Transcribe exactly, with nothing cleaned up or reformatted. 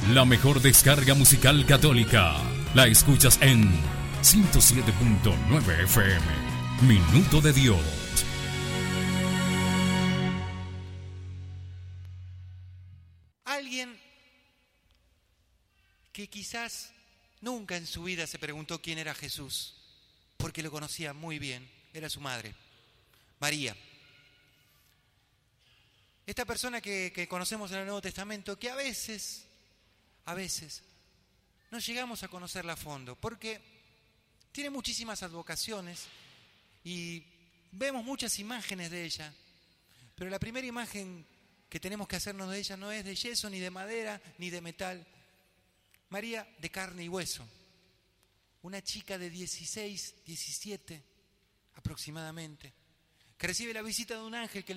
La mejor descarga musical católica la escuchas en ciento siete punto nueve F M. Minuto de Dios. Alguien que quizás nunca en su vida se preguntó quién era Jesús, porque lo conocía muy bien, era su madre, María. Esta persona que, que conocemos en el Nuevo Testamento, que a veces, a veces, no llegamos a conocerla a fondo, porque tiene muchísimas advocaciones y vemos muchas imágenes de ella, pero la primera imagen que tenemos que hacernos de ella no es de yeso, ni de madera, ni de metal. María de carne y hueso, una chica de dieciséis, diecisiete aproximadamente, que recibe la visita de un ángel que